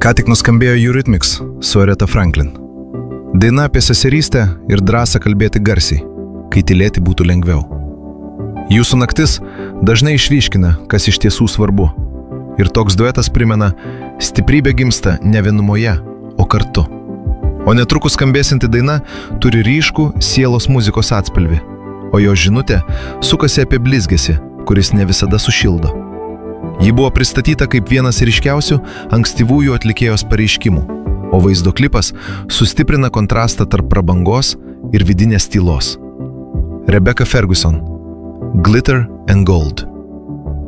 Ką tik nuskambėjo Eurythmics su Aretha Franklin. Daina apie seserystę ir drąsą kalbėti garsiai, kai tylėti būtų lengviau. Jūsų naktis dažnai išryškina, kas iš tiesų svarbu. Ir toks duetas primena, stiprybė gimsta ne vienumoje, o kartu. O netrukus skambėsinti daina turi ryškų sielos muzikos atspalvį, o jo žinutė sukasi apie blizgesį, kuris ne visada sušildo. Ji buvo pristatyta kaip vienas ryškiausių ankstyvųjų atlikėjos pareiškimų, o vaizdo klipas sustiprina kontrastą tarp prabangos ir vidinės tylos. Rebecca Ferguson, Glitter and Gold.